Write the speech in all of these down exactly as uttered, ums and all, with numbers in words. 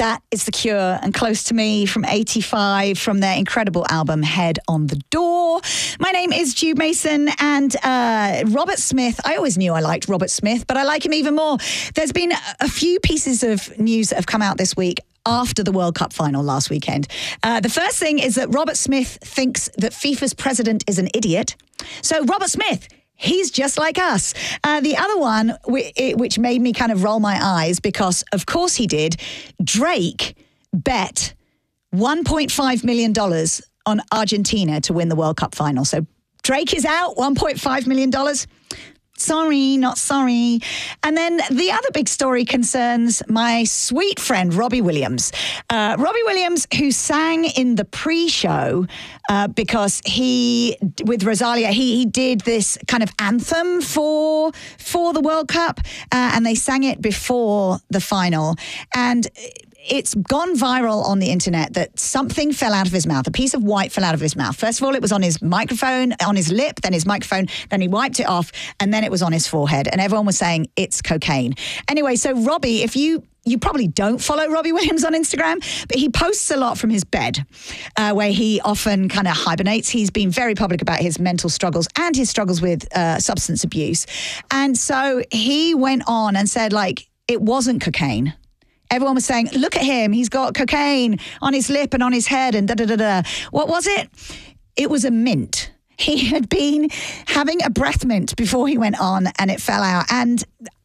That is The Cure, and Close to Me from eighty-five, from their incredible album Head on the Door. My name is Jude Mason, and uh, Robert Smith. I always knew I liked Robert Smith, but I like him even more. There's been a few pieces of news that have come out this week after the World Cup final last weekend. Uh, the first thing is that Robert Smith thinks that FIFA's president is an idiot. So Robert Smith, he's just like us. Uh, the other one, which made me kind of roll my eyes, because of course he did, Drake bet one point five million dollars on Argentina to win the World Cup final. So Drake is out, one point five million dollars. Sorry, not sorry. And then the other big story concerns my sweet friend, Robbie Williams. Uh, Robbie Williams, who sang in the pre-show uh, because he, with Rosalia, he, he did this kind of anthem for, for the World Cup, uh, and they sang it before the final. And it's gone viral on the internet that something fell out of his mouth. A piece of white fell out of his mouth. First of all, it was on his microphone, on his lip, then his microphone, then he wiped it off, and then it was on his forehead. And everyone was saying it's cocaine. Anyway, so Robbie, if you... You probably don't follow Robbie Williams on Instagram, but he posts a lot from his bed, uh, where he often kind of hibernates. He's been very public about his mental struggles and his struggles with uh, substance abuse. And so he went on and said, like, it wasn't cocaine. Everyone was saying, look at him, he's got cocaine on his lip and on his head and da-da-da-da. What was it? It was a mint. He had been having a breath mint before he went on, and it fell out. And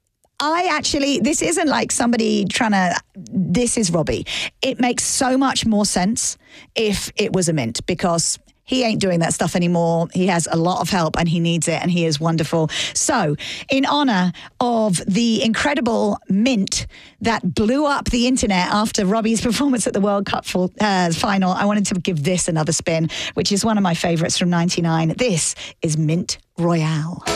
I actually, this isn't like somebody trying to, this is Robbie. It makes so much more sense if it was a mint, because he ain't doing that stuff anymore. He has a lot of help and he needs it, and he is wonderful. So in honor of the incredible mint that blew up the internet after Robbie's performance at the World Cup for, uh, final, I wanted to give this another spin, which is one of my favorites from ninety-nine. This is Mint Royale.